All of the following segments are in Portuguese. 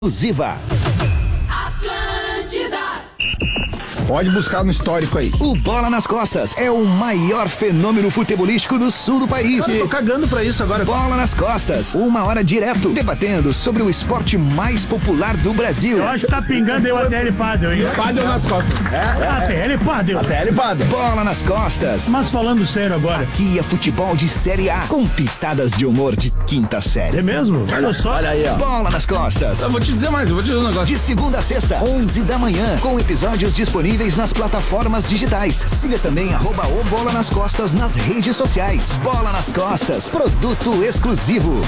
Exclusiva. Pode buscar no histórico aí. O Bola nas Costas é o maior fenômeno futebolístico do sul do país. Eu tô cagando pra isso agora. Bola nas Costas, 1 hora direto, debatendo sobre o esporte mais popular do Brasil. Eu acho que tá pingando eu até ele Padel, hein? Padel nas costas. Até ele Padel. Até ele Padel. Bola nas Costas. Mas falando sério agora. Aqui é futebol de Série A, com pitadas de humor de quinta série. É mesmo? Olha só. Olha aí, ó. Bola nas Costas. Eu vou te dizer mais, eu vou te dizer um negócio. De segunda a sexta, 11 da manhã, com episódios disponíveis nas plataformas digitais. Siga também @o Bola nas Costas nas redes sociais. Bola nas Costas, produto exclusivo.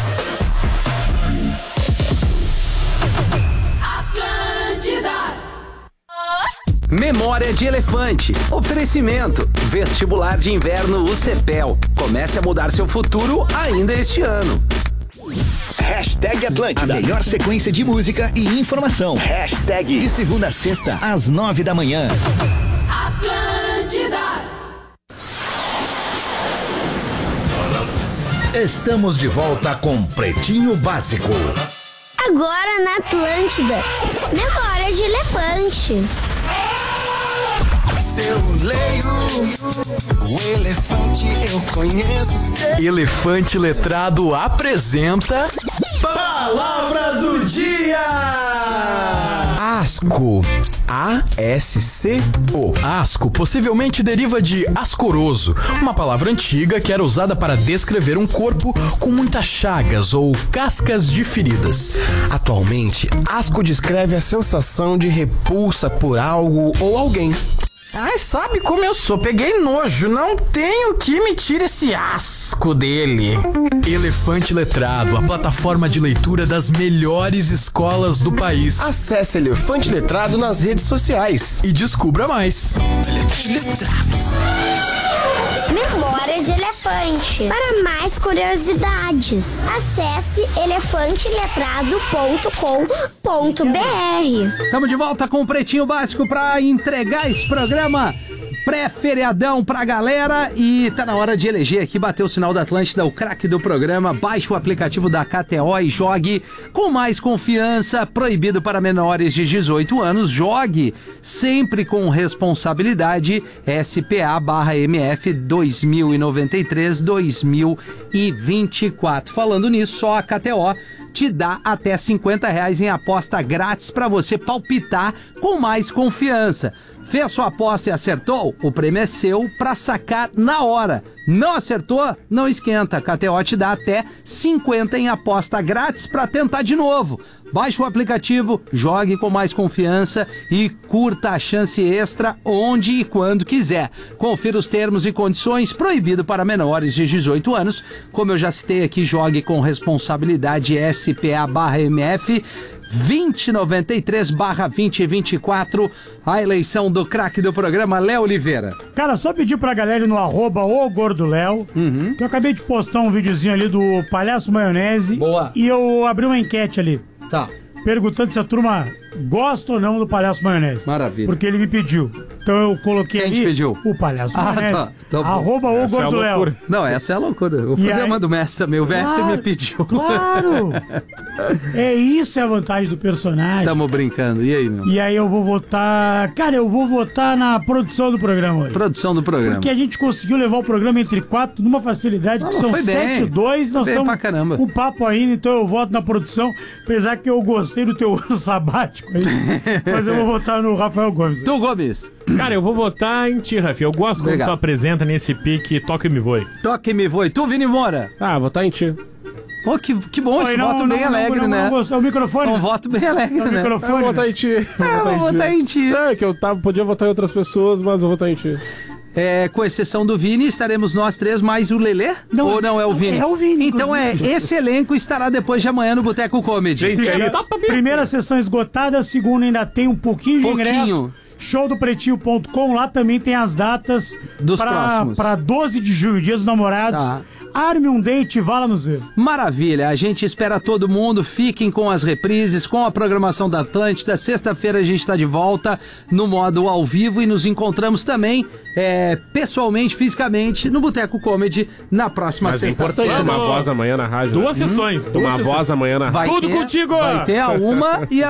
Memória de Elefante. Oferecimento. Vestibular de Inverno UCPEL. Comece a mudar seu futuro ainda este ano. Hashtag Atlântida. A melhor sequência de música e informação. Hashtag de segunda a sexta, às 9 da manhã. Atlântida. Estamos de volta com Pretinho Básico. Agora na Atlântida. Memória de Elefante. Se eu leio o elefante, eu conheço. Elefante Letrado apresenta Palavra do Dia! asco. A-S-C-O. Asco possivelmente deriva de ascoroso, uma palavra antiga que era usada para descrever um corpo com muitas chagas ou cascas de feridas. Atualmente, asco descreve a sensação de repulsa por algo ou alguém. Ai, sabe como eu sou? Peguei nojo. Não tenho que me tirar esse asco dele. Elefante Letrado, a plataforma de leitura das melhores escolas do país. Acesse Elefante Letrado nas redes sociais e descubra mais. Memória de Elefante. Para mais curiosidades, acesse elefanteletrado.com.br. Estamos de volta com o Pretinho Básico para entregar esse programa pré-feriadão pra galera e tá na hora de eleger aqui, bater o sinal da Atlântida, o craque do programa. Baixe o aplicativo da KTO e jogue com mais confiança. Proibido para menores de 18 anos. Jogue sempre com responsabilidade. SPA/MF 2093-2024. Falando nisso, só a KTO te dá até R$50 em aposta grátis para você palpitar com mais confiança. Fez sua aposta e acertou? O prêmio é seu para sacar na hora. Não acertou? Não esquenta. A KTO te dá até 50 em aposta grátis para tentar de novo. Baixe o aplicativo, jogue com mais confiança e curta a chance extra onde e quando quiser. Confira os termos e condições. Proibido para menores de 18 anos. Como eu já citei aqui, jogue com responsabilidade. SPA/MF 2093/2024. A eleição do craque do programa, Léo Oliveira. Cara, só pedir pra galera ir no @ogordoléo, que eu acabei de postar um videozinho ali do Palhaço Maionese. Boa. E eu abri uma enquete ali. Tá. Perguntando se a turma gosta ou não do Palhaço Maionese. Maravilha. Porque ele me pediu. Então eu coloquei Quem ali te pediu? o Palhaço Maionese. Tá bom. @ogordoléo. Não, essa é a loucura. Eu vou fazer uma do mestre também. O mestre me pediu. Claro! É isso, é a vantagem do personagem. Tamo brincando. E aí, meu? E aí eu vou votar... Cara, eu vou votar na produção do programa hoje. Produção do programa. Porque a gente conseguiu levar o programa entre 4 numa facilidade que são 7-2. Nós estamos com papo ainda, então eu voto na produção. Apesar que eu gostei do teu ano sabático aí. Mas eu vou votar no Rafael Gomes. Tu, Gomes? Cara, eu vou votar em ti, Rafi. Eu gosto quando tu apresenta nesse pique Toque Me Voe. Toque Me Voe. Tu, Vini Moura? Ah, votar em ti. Pô, que bom, esse voto bem alegre, né? O microfone. Um voto bem alegre, né? Eu vou votar em ti. Vou votar em ti. É, que eu podia votar em outras pessoas, mas eu vou votar em ti. Com exceção do Vini, estaremos nós três, mais o Lelê? Não, ou não é o Vini? É o Vini. Então esse elenco estará depois de amanhã no Boteco Comedy. Gente, aí primeira sessão esgotada, a segunda ainda tem um pouquinho de ingresso. Showdopretinho.com, lá também tem as datas dos próximos. Para 12 de julho, Dia dos Namorados. Tá. Arme um date e vá lá nos ver. Maravilha, a gente espera todo mundo, fiquem com as reprises, com a programação da Atlântida. Sexta-feira a gente está de volta no modo ao vivo e nos encontramos também pessoalmente, fisicamente, no Boteco Comedy na próxima sexta-feira. Mas é importante uma voz amanhã na rádio. 2 sessões. Uma voz amanhã na rádio. Tudo contigo! Vai ter a 1 e a